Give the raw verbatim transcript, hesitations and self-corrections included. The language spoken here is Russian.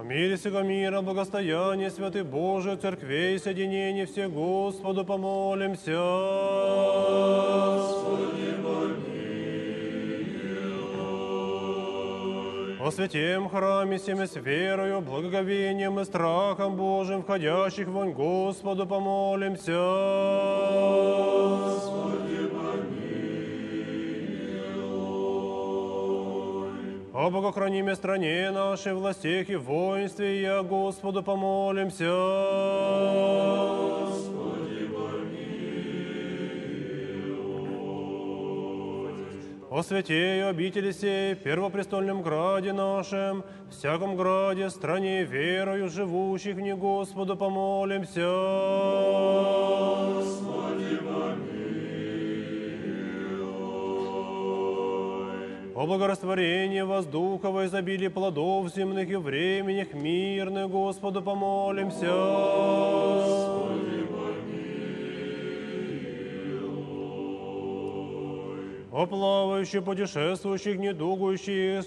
мире сего мира, благостояние святых Божий, церквей, соединение всех Господу помолимся. Господи, помилуй. О святем храме всеми с верою, благоговением и страхом Божиим, входящих вонь Господу помолимся. Господи, помилуй. О богохранимой стране нашей, властях и воинстве, и о Господу помолимся. Господи, помилуй. О святей обители сей, первопрестольном граде нашем, всяком граде, стране, верою живущих в ней, Господу помолимся. Господи, помилуй. О благорастворении воздуха, во изобилии плодов земных и временях мирных, Господу помолимся. Господи, помилуй. О плавающих, путешествующих, недугующих,